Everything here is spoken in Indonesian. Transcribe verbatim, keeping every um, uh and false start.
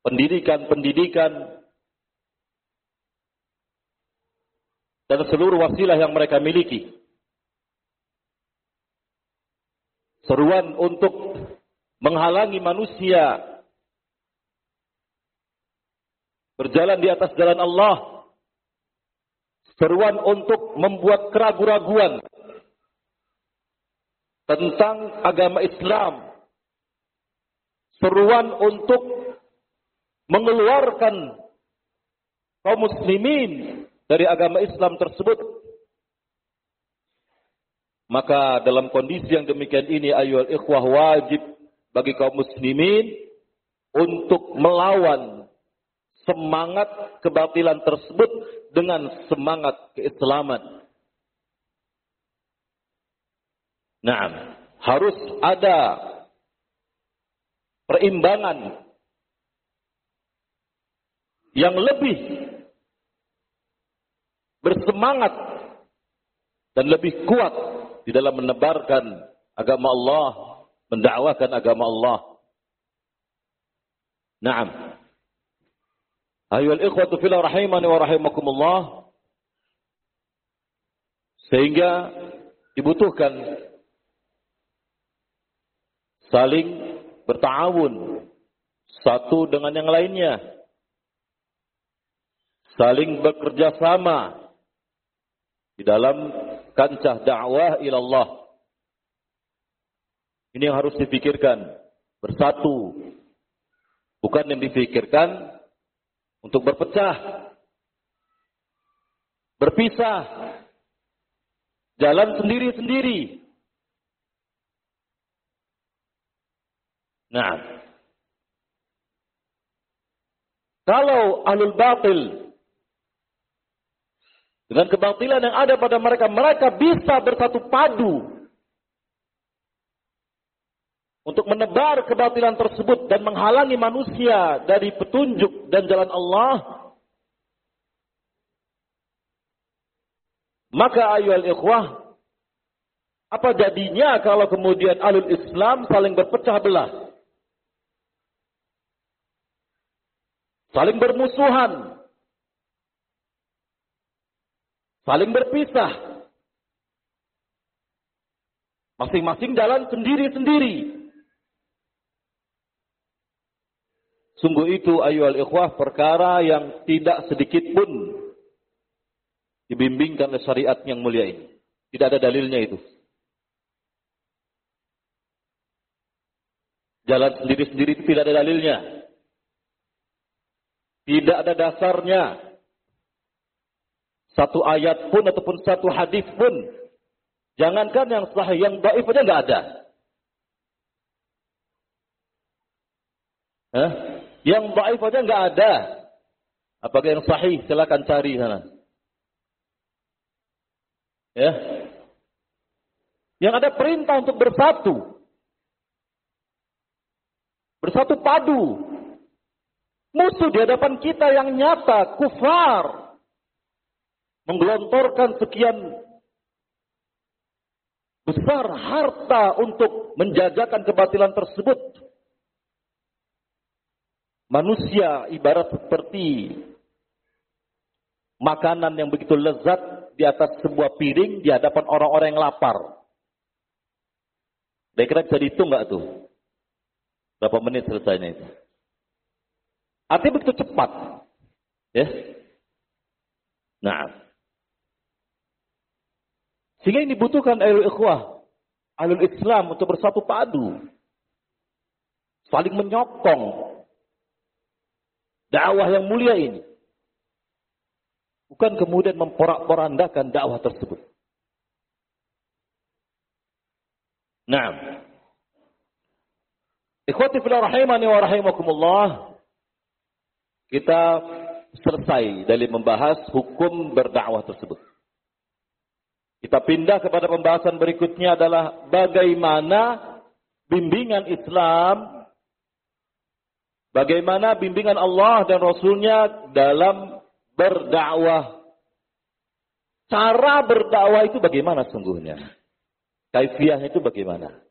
pendidikan-pendidikan, dan seluruh wasilah yang mereka miliki. Seruan untuk menghalangi manusia berjalan di atas jalan Allah. Seruan untuk membuat keraguan-raguan tentang agama Islam. Seruan untuk mengeluarkan kaum muslimin dari agama Islam tersebut. Maka dalam kondisi yang demikian ini, ayyuhal ikhwah, wajib bagi kaum muslimin untuk melawan semangat kebatilan tersebut dengan semangat keislaman. Nah, harus ada perimbangan yang lebih bersemangat dan lebih kuat di dalam menebarkan agama Allah, mendakwahkan agama Allah. Naam. Ayyuhal ikhwatu fillah rahimani wa rahimakumullah. Sehingga dibutuhkan saling bertawun satu dengan yang lainnya. Saling bekerja sama di dalam kancah dakwah ilallah. Ini yang harus dipikirkan. Bersatu. Bukan yang dipikirkan untuk berpecah. Berpisah. Jalan sendiri-sendiri. Nah. Kalau ahlul batil dengan kebatilan yang ada pada mereka, mereka bisa bersatu padu untuk menebar kebatilan tersebut dan menghalangi manusia dari petunjuk dan jalan Allah. Maka ayyuhal ikhwah, apa jadinya kalau kemudian ahlul Islam saling berpecah belah, saling bermusuhan, saling berpisah, masing-masing jalan sendiri-sendiri. Sungguh itu ayyuhal ikhwah perkara yang tidak sedikit pun dibimbingkan oleh syariat yang mulia ini. Tidak ada dalilnya itu. Jalan sendiri-sendiri itu tidak ada dalilnya. Tidak ada dasarnya. Satu ayat pun ataupun satu hadis pun. Jangankan yang sahih, yang dhaif aja nggak ada. Hah? Yang dhaif aja nggak ada. Apakah yang sahih? Silakan cari sana. Ya. Yang ada perintah untuk bersatu. Bersatu padu. Musuh di hadapan kita yang nyata, kufar, menggelontorkan sekian besar harta untuk menjajakan kebatilan tersebut. Manusia ibarat seperti makanan yang begitu lezat di atas sebuah piring di hadapan orang-orang yang lapar. Kira-kira bisa dihitung nggak tuh? Berapa menit selesainya itu? Artinya begitu cepat. Ya. Nah. Sehingga ini dibutuhkan ahlul ikhwah, ahlul Islam untuk bersatu padu. Saling menyokong dakwah yang mulia ini. Bukan kemudian memporak-porandakan dakwah tersebut. Nah. Ikhwati fillah rahimani wa rahimakumullah. Kita selesai dari membahas hukum berdakwah tersebut. Kita pindah kepada pembahasan berikutnya adalah bagaimana bimbingan Islam, bagaimana bimbingan Allah dan Rasulnya dalam berdakwah. Cara berdakwah itu bagaimana sungguhnya? Kaifiahnya itu bagaimana?